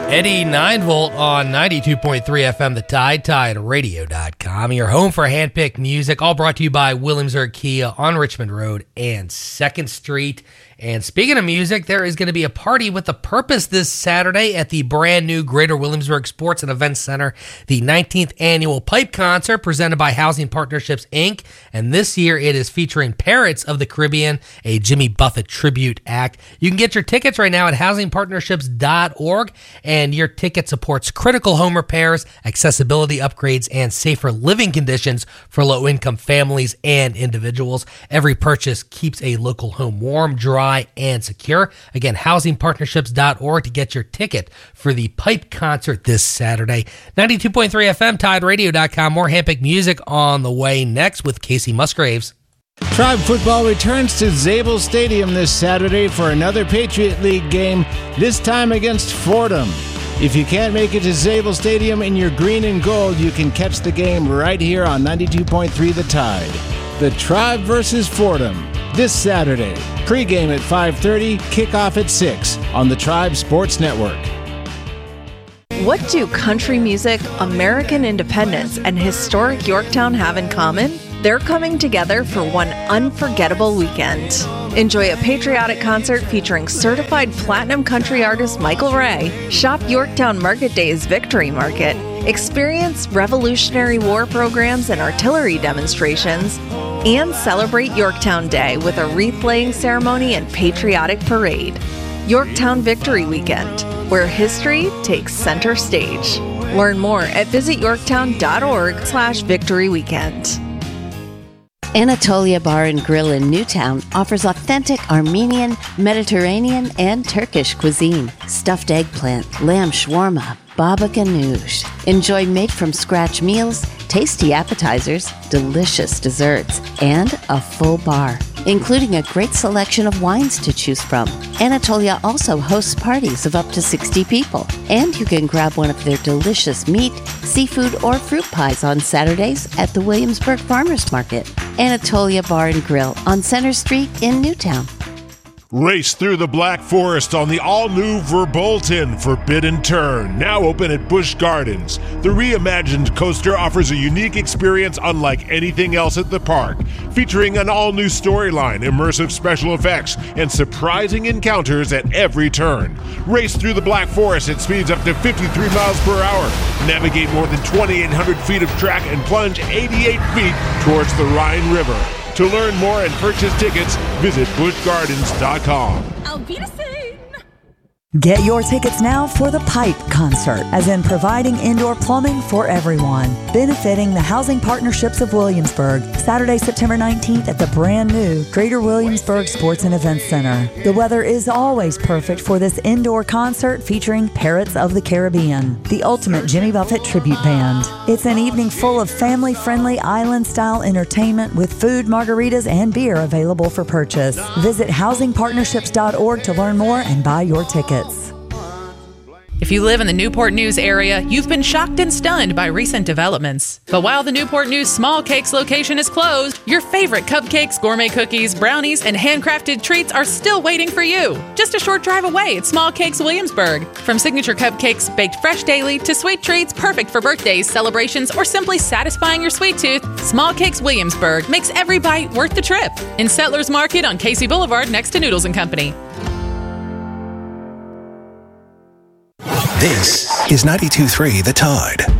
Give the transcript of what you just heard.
Eddie 9-Volt on 92.3 FM, The Tide, TideRadio.com. Your home for handpicked music, all brought to you by Williamsburg Kia on Richmond Road and 2nd Street. And speaking of music, there is going to be a party with a purpose this Saturday at the brand new Greater Williamsburg Sports and Events Center, the 19th annual Pipe Concert presented by Housing Partnerships, Inc. And this year it is featuring Parrots of the Caribbean, a Jimmy Buffett tribute act. You can get your tickets right now at housingpartnerships.org, and your ticket supports critical home repairs, accessibility upgrades, and safer living conditions for low-income families and individuals. Every purchase keeps a local home warm, dry, and secure. Again, housingpartnerships.org to get your ticket for the Pipe Concert this Saturday. 92.3 FM, TideRadio.com. More handpicked music on the way next with Casey Musgraves. Tribe football returns to Zabel Stadium this Saturday for another Patriot League game, this time against Fordham. If you can't make it to Zabel Stadium in your green and gold, you can catch the game right here on 92.3 The Tide. The Tribe versus Fordham this Saturday. Pre-game at 5:30, kickoff at 6 on the Tribe Sports Network. What do country music, American independence, and historic Yorktown have in common? They're coming together for one unforgettable weekend. Enjoy a patriotic concert featuring certified platinum country artist Michael Ray. Shop Yorktown Market Day's Victory Market. Experience Revolutionary War programs and artillery demonstrations. And celebrate Yorktown Day with a wreath-laying ceremony and patriotic parade. Yorktown Victory Weekend, where history takes center stage. Learn more at visityorktown.org/Victory Weekend. Anatolia Bar and Grill in Newtown offers authentic Armenian, Mediterranean, and Turkish cuisine. Stuffed eggplant, lamb shawarma, baba ganoush. Enjoy made-from-scratch meals, tasty appetizers, delicious desserts, and a full bar, including a great selection of wines to choose from. Anatolia also hosts parties of up to 60 people, and you can grab one of their delicious meat, seafood, or fruit pies on Saturdays at the Williamsburg Farmers Market. Anatolia Bar and Grill on Center Street in Newtown. Race through the Black Forest on the all-new Verbolten Forbidden Turn, now open at Busch Gardens. The reimagined coaster offers a unique experience unlike anything else at the park, featuring an all-new storyline, immersive special effects, and surprising encounters at every turn. Race through the Black Forest at speeds up to 53 miles per hour. Navigate more than 2,800 feet of track and plunge 88 feet towards the Rhine River. To learn more and purchase tickets, visit buschgardens.com. Auf Wiedersehen! Get your tickets now for the Pipe Concert, as in providing indoor plumbing for everyone, benefiting the Housing Partnerships of Williamsburg, Saturday, September 19th at the brand new Greater Williamsburg Sports and Events Center. The weather is always perfect for this indoor concert featuring Parrots of the Caribbean, the ultimate Jimmy Buffett tribute band. It's an evening full of family-friendly island-style entertainment with food, margaritas, and beer available for purchase. Visit housingpartnerships.org to learn more and buy your tickets. If you live in the Newport News area, you've been shocked and stunned by recent developments. But while the Newport News Small Cakes location is closed, your favorite cupcakes, gourmet cookies, brownies, and handcrafted treats are still waiting for you. Just a short drive away at Small Cakes Williamsburg. From signature cupcakes baked fresh daily to sweet treats perfect for birthdays, celebrations, or simply satisfying your sweet tooth, Small Cakes Williamsburg makes every bite worth the trip. In Settlers Market on Casey Boulevard next to Noodles & Company. This is 92.3 The Tide.